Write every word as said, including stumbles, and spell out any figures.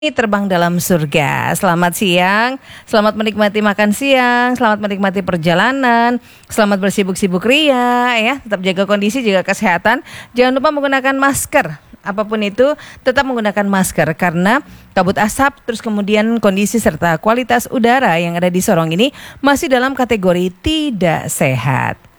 Terbang dalam surga. Selamat siang, selamat menikmati makan siang, selamat menikmati perjalanan, selamat bersibuk-sibuk ria ya. Tetap jaga kondisi, jaga kesehatan. Jangan lupa menggunakan masker. Apapun itu tetap menggunakan masker karena kabut asap terus kemudian kondisi serta kualitas udara yang ada di Sorong ini masih dalam kategori tidak sehat.